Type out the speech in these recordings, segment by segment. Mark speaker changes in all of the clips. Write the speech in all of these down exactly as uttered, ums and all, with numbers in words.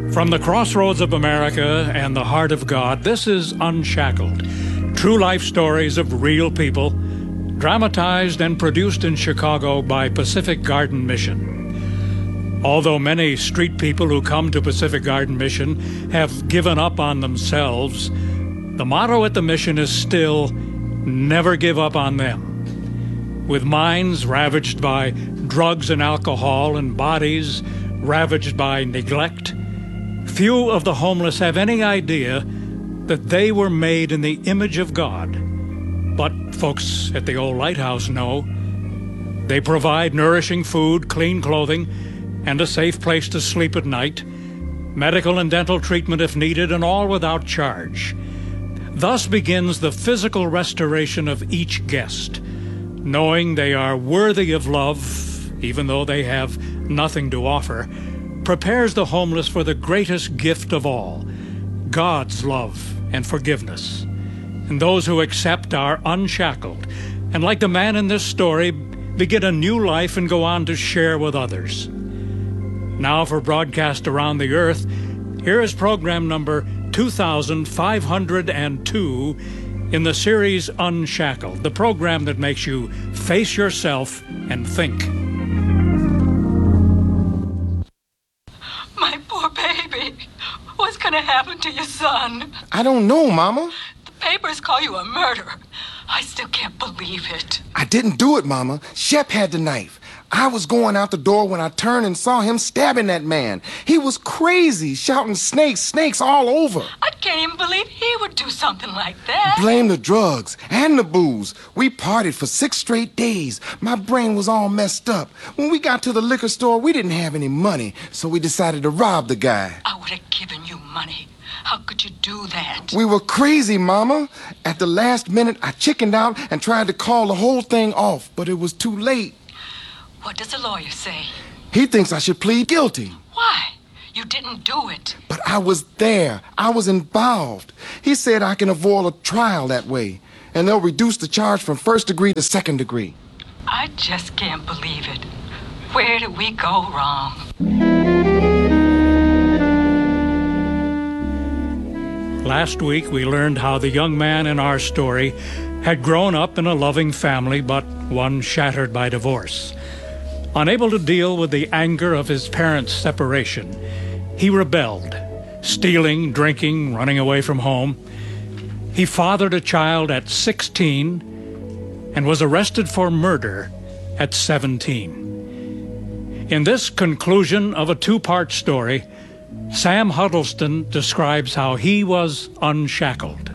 Speaker 1: From the crossroads of America and the heart of God, this is Unshackled. True life stories of real people, dramatized and produced in Chicago by Pacific Garden Mission. Although many street people who come to Pacific Garden Mission have given up on themselves, the motto at the mission is still, never give up on them. With minds ravaged by drugs and alcohol and bodies ravaged by neglect, few of the homeless have any idea that they were made in the image of God. But folks at the old lighthouse know. They provide nourishing food, clean clothing, and a safe place to sleep at night, medical and dental treatment if needed, and all without charge. Thus begins the physical restoration of each guest, knowing they are worthy of love, even though they have nothing to offer, prepares the homeless for the greatest gift of all, God's love and forgiveness. And those who accept are unshackled, and like the man in this story, begin a new life and go on to share with others. Now for broadcast around the earth, here is program number two thousand five hundred two in the series Unshackled, the program that makes you face yourself and think.
Speaker 2: My poor baby. What's going to happen to your son?
Speaker 3: I don't know, Mama.
Speaker 2: The papers call you a murderer. I still can't believe it.
Speaker 3: I didn't do it, Mama. Shep had the knife. I was going out the door when I turned and saw him stabbing that man. He was crazy, shouting snakes, snakes all over.
Speaker 2: I can't even believe he would do something like that.
Speaker 3: Blame the drugs and the booze. We partied for six straight days. My brain was all messed up. When we got to the liquor store, we didn't have any money, so we decided to rob the guy.
Speaker 2: I would have given you money. How could you do that?
Speaker 3: We were crazy, Mama. At the last minute, I chickened out and tried to call the whole thing off, but it was too late.
Speaker 2: What does the lawyer say?
Speaker 3: He thinks I should plead guilty.
Speaker 2: Why? You didn't do it.
Speaker 3: But I was there. I was involved. He said I can avoid a trial that way, and they'll reduce the charge from first degree to second degree.
Speaker 2: I just can't believe it. Where did we go wrong?
Speaker 1: Last week, we learned how the young man in our story had grown up in a loving family, but one shattered by divorce. Unable to deal with the anger of his parents' separation, he rebelled, stealing, drinking, running away from home. He fathered a child at sixteen and was arrested for murder at seventeen. In this conclusion of a two-part story, Sam Huddleston describes how he was unshackled.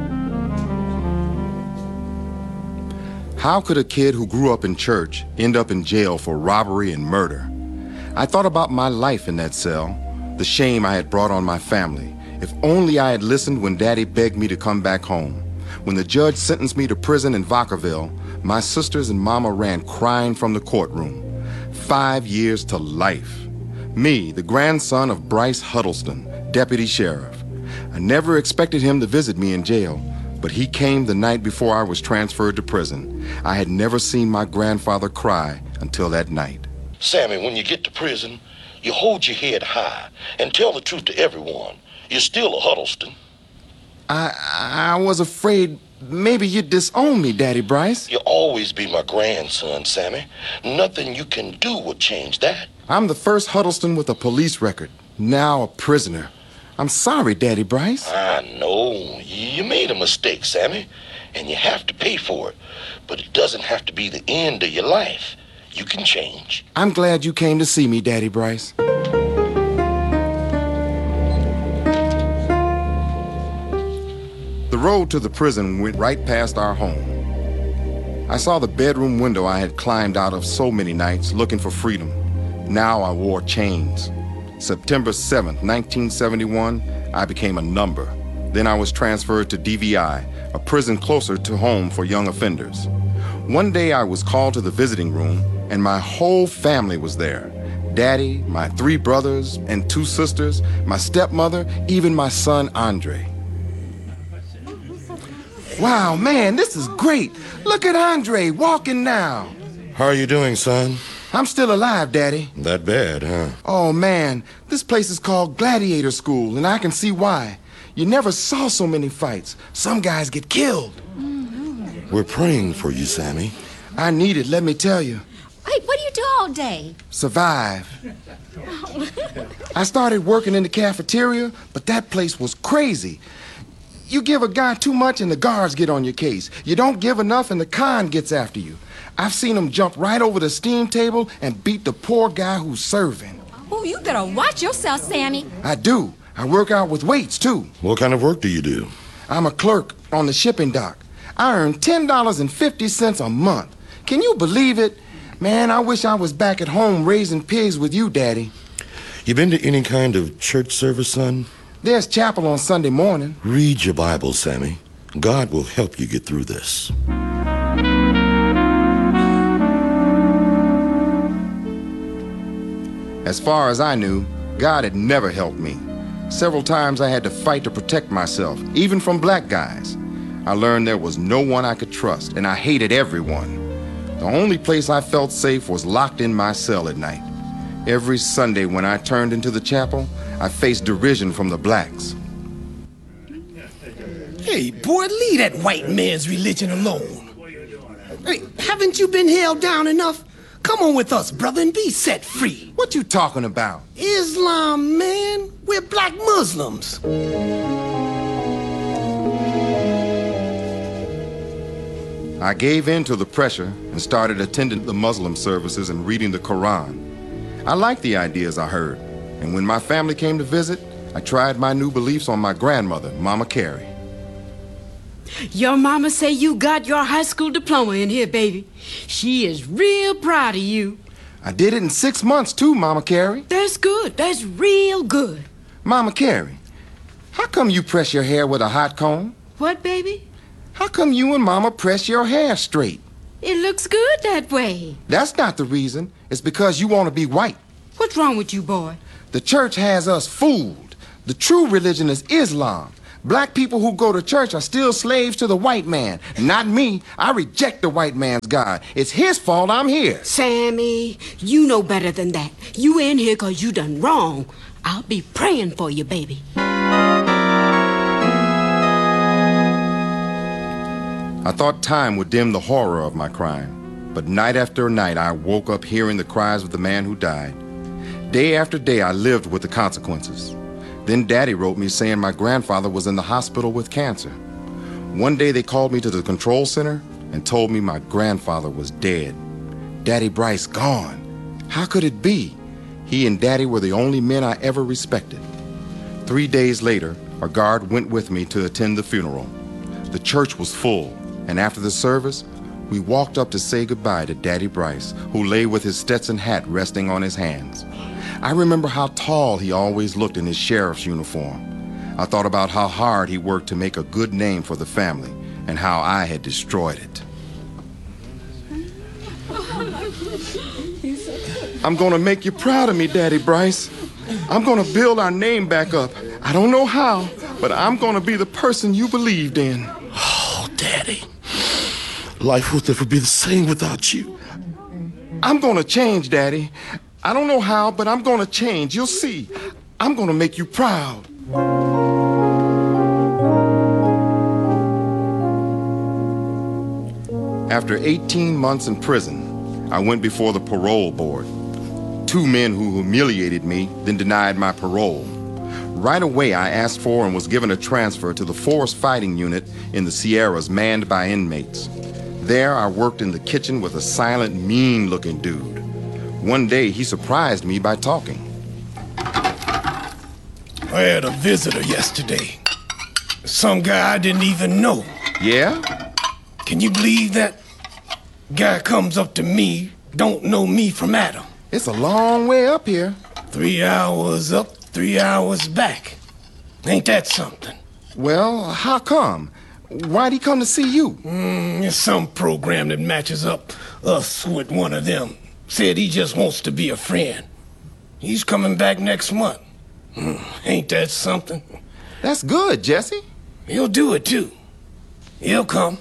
Speaker 3: How could a kid who grew up in church end up in jail for robbery and murder? I thought about my life in that cell, the shame I had brought on my family. If only I had listened when Daddy begged me to come back home. When the judge sentenced me to prison in Vacaville, my sisters and Mama ran crying from the courtroom. Five years to life. Me, the grandson of Bryce Huddleston, deputy sheriff. I never expected him to visit me in jail, but he came the night before I was transferred to prison. I had never seen my grandfather cry until that night.
Speaker 4: Sammy, when you get to prison, you hold your head high and tell the truth to everyone. You're still a Huddleston.
Speaker 3: I I was afraid maybe you'd disown me, Daddy Bryce.
Speaker 4: You'll always be my grandson, Sammy. Nothing you can do will change that.
Speaker 3: I'm the first Huddleston with a police record, now a prisoner. I'm sorry, Daddy Bryce.
Speaker 4: I know. You made a mistake, Sammy, and you have to pay for it. But it doesn't have to be the end of your life. You can change.
Speaker 3: I'm glad you came to see me, Daddy Bryce. The road to the prison went right past our home. I saw the bedroom window I had climbed out of so many nights looking for freedom. Now I wore chains. September seventh, nineteen seventy-one, I became a number. Then I was transferred to D V I, a prison closer to home for young offenders. One day I was called to the visiting room, and my whole family was there. Daddy, my three brothers and two sisters, my stepmother, even my son Andre. Wow, man, this is great. Look at Andre walking now.
Speaker 4: How are you doing, son?
Speaker 3: I'm still alive, Daddy.
Speaker 4: That bad, huh?
Speaker 3: Oh, man, this place is called Gladiator School, and I can see why. You never saw so many fights. Some guys get killed.
Speaker 4: Mm-hmm. We're praying for you, Sammy.
Speaker 3: I need it, let me tell you.
Speaker 5: Hey, what do you do all day?
Speaker 3: Survive. I started working in the cafeteria, but that place was crazy. You give a guy too much and the guards get on your case. You don't give enough and the con gets after you. I've seen them jump right over the steam table and beat the poor guy who's serving.
Speaker 5: Oh, you better watch yourself, Sammy.
Speaker 3: I do. I work out with weights, too.
Speaker 4: What kind of work do you do?
Speaker 3: I'm a clerk on the shipping dock. I earn ten dollars and fifty cents a month. Can you believe it? Man, I wish I was back at home raising pigs with you, Daddy.
Speaker 4: You been to any kind of church service, son?
Speaker 3: There's chapel on Sunday morning.
Speaker 4: Read your Bible, Sammy. God will help you get through this.
Speaker 3: As far as I knew, God had never helped me. Several times I had to fight to protect myself, even from black guys. I learned there was no one I could trust, and I hated everyone. The only place I felt safe was locked in my cell at night. Every Sunday when I turned into the chapel, I faced derision from the blacks.
Speaker 6: Hey, boy, leave that white man's religion alone. Hey, haven't you been held down enough? Come on with us, brother, and be set free.
Speaker 3: What you talking about?
Speaker 6: Islam, man. We're black Muslims.
Speaker 3: I gave in to the pressure and started attending the Muslim services and reading the Quran. I liked the ideas I heard, and when my family came to visit, I tried my new beliefs on my grandmother, Mama Carey.
Speaker 7: Your mama say you got your high school diploma in here, baby. She is real proud of you.
Speaker 3: I did it in six months, too, Mama Carey.
Speaker 7: That's good. That's real good.
Speaker 3: Mama Carey, how come you press your hair with a hot comb?
Speaker 7: What, baby?
Speaker 3: How come you and Mama press your hair straight?
Speaker 7: It looks good that way.
Speaker 3: That's not the reason. It's because you want to be white.
Speaker 7: What's wrong with you, boy?
Speaker 3: The church has us fooled. The true religion is Islam. Black people who go to church are still slaves to the white man. Not me. I reject the white man's God. It's his fault I'm here.
Speaker 7: Sammy, you know better than that. You in here because you done wrong. I'll be praying for you, baby.
Speaker 3: I thought time would dim the horror of my crime. But night after night, I woke up hearing the cries of the man who died. Day after day, I lived with the consequences. Then Daddy wrote me saying my grandfather was in the hospital with cancer. One day they called me to the control center and told me my grandfather was dead. Daddy Bryce gone. How could it be? He and Daddy were the only men I ever respected. Three days later, a guard went with me to attend the funeral. The church was full, and after the service, we walked up to say goodbye to Daddy Bryce, who lay with his Stetson hat resting on his hands. I remember how tall he always looked in his sheriff's uniform. I thought about how hard he worked to make a good name for the family and how I had destroyed it. I'm gonna make you proud of me, Daddy Bryce. I'm gonna build our name back up. I don't know how, but I'm gonna be the person you believed in.
Speaker 4: Oh, Daddy. Life will never be the same without you.
Speaker 3: I'm gonna change, Daddy. I don't know how, but I'm gonna change. You'll see. I'm gonna make you proud. After eighteen months in prison, I went before the parole board. Two men who humiliated me, then denied my parole. Right away, I asked for and was given a transfer to the Forest Fighting Unit in the Sierras manned by inmates. There, I worked in the kitchen with a silent, mean-looking dude. One day, he surprised me by talking.
Speaker 6: I had a visitor yesterday. Some guy I didn't even know.
Speaker 3: Yeah?
Speaker 6: Can you believe that? Guy comes up to me, don't know me from Adam.
Speaker 3: It's a long way up here.
Speaker 6: Three hours up, three hours back. Ain't that something?
Speaker 3: Well, how come? Why'd he come to see you?
Speaker 6: Mm, it's some program that matches up us with one of them. Said he just wants to be a friend. He's coming back next month. Mm, ain't that something?
Speaker 3: That's good, Jesse.
Speaker 6: He'll do it, too. He'll come.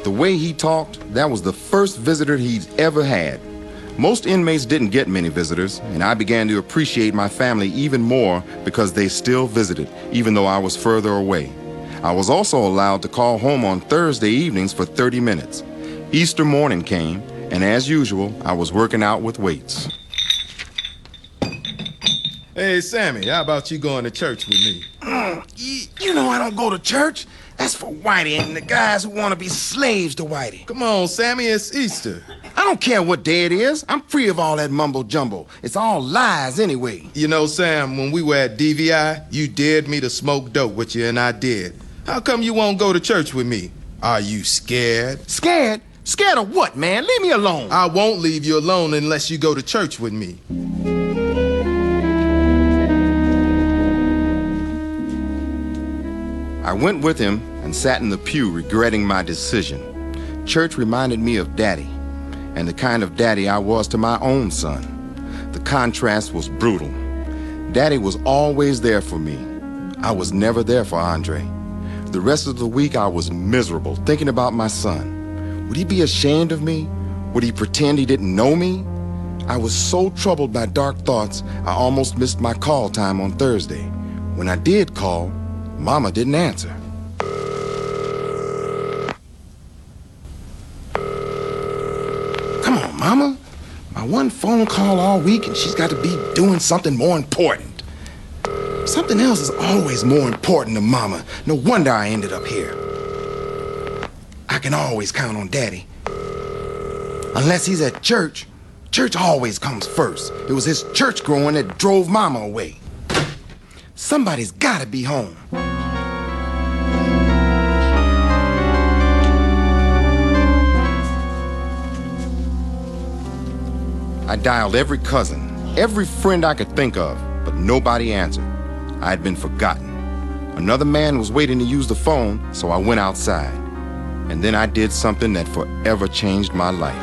Speaker 3: The way he talked, that was the first visitor he'd ever had. Most inmates didn't get many visitors, and I began to appreciate my family even more because they still visited, even though I was further away. I was also allowed to call home on Thursday evenings for thirty minutes. Easter morning came, and as usual, I was working out with weights.
Speaker 8: Hey, Sammy, how about you going to church with me?
Speaker 6: Mm, you, you know I don't go to church. That's for Whitey and the guys who want to be slaves to Whitey.
Speaker 8: Come on, Sammy, it's Easter.
Speaker 6: I don't care what day it is. I'm free of all that mumbo-jumbo. It's all lies anyway.
Speaker 8: You know, Sam, when we were at D V I, you dared me to smoke dope with you, and I did. How come you won't go to church with me? Are you scared?
Speaker 6: Scared? Scared of what, man? Leave me alone.
Speaker 8: I won't leave you alone unless you go to church with me.
Speaker 3: I went with him and sat in the pew regretting my decision. Church reminded me of Daddy, and the kind of daddy I was to my own son. The contrast was brutal. Daddy was always there for me. I was never there for Andre. The rest of the week I was miserable, thinking about my son. Would he be ashamed of me? Would he pretend he didn't know me? I was so troubled by dark thoughts, I almost missed my call time on Thursday. When I did call, Mama didn't answer. Come on, Mama. My one phone call all week and she's got to be doing something more important. Something else is always more important to Mama. No wonder I ended up here. I can always count on Daddy. Unless he's at church, church always comes first. It was his church growing that drove Mama away. Somebody's gotta be home. I dialed every cousin, every friend I could think of, but nobody answered. I had been forgotten. Another man was waiting to use the phone, so I went outside. And then I did something that forever changed my life.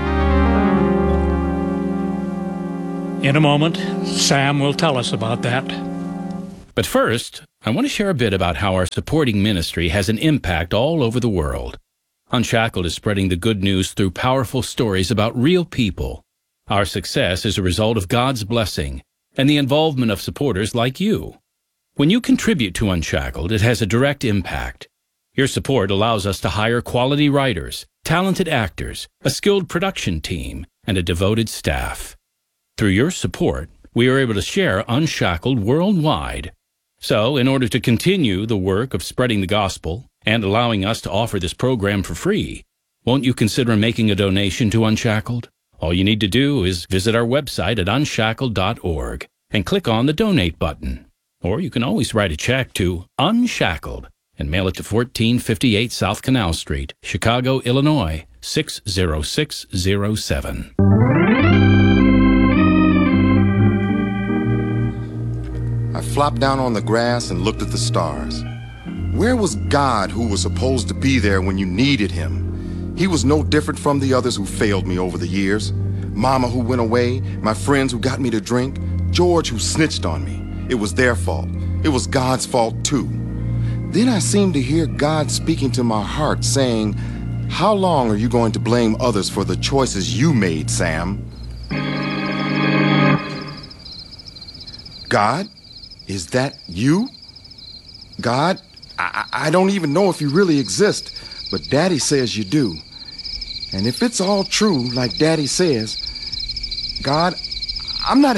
Speaker 1: In a moment, Sam will tell us about that.
Speaker 9: But first, I want to share a bit about how our supporting ministry has an impact all over the world. Unshackled is spreading the good news through powerful stories about real people. Our success is a result of God's blessing and the involvement of supporters like you. When you contribute to Unshackled, it has a direct impact. Your support allows us to hire quality writers, talented actors, a skilled production team, and a devoted staff. Through your support, we are able to share Unshackled worldwide. So, in order to continue the work of spreading the gospel and allowing us to offer this program for free, won't you consider making a donation to Unshackled? All you need to do is visit our website at unshackled dot org and click on the Donate button. Or you can always write a check to Unshackled and mail it to fourteen fifty-eight South Canal Street, Chicago, Illinois, six zero six zero seven.
Speaker 3: I flopped down on the grass and looked at the stars. Where was God who was supposed to be there when you needed him? He was no different from the others who failed me over the years. Mama who went away, my friends who got me to drink, George who snitched on me. It was their fault. It was God's fault too. Then I seemed to hear God speaking to my heart saying, "How long are you going to blame others for the choices you made, Sam?" God? Is that you? God, I, I don't even know if you really exist, but Daddy says you do. And if it's all true, like Daddy says, God, I'm not